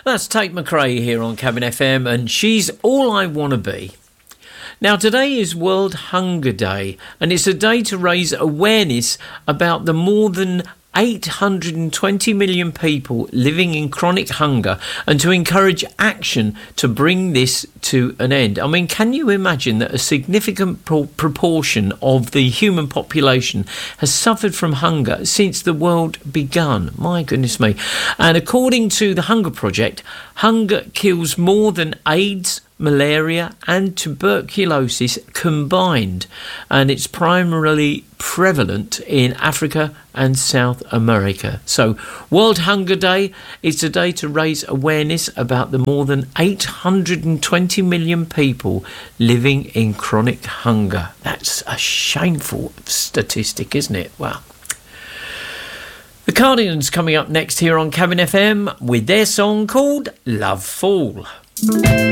That's Tate McRae here on Cabin FM, and She's All I Want to Be. Now, today is World Hunger Day, and it's a day to raise awareness about the more than 820 million people living in chronic hunger and to encourage action to bring this to an end. I mean, can you imagine that a significant proportion of the human population has suffered from hunger since the world begun? My goodness me. And according to the Hunger Project, hunger kills more than AIDS, malaria and tuberculosis combined, and it's primarily prevalent in Africa and South America. So World Hunger Day is a day to raise awareness about the more than 820 million people living in chronic hunger. That's a shameful statistic, isn't it? Wow. The Cardigans coming up next here on Cabin FM with their song called Love Fall.